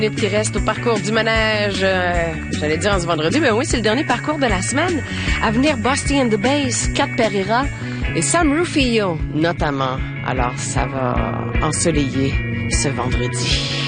Qui reste au parcours du manège, j'allais dire en ce vendredi, mais oui, c'est le dernier parcours de la semaine. À venir, Busty and the Bass, Cat Pereira et Sam Rufio, notamment. Alors, ça va ensoleiller ce vendredi.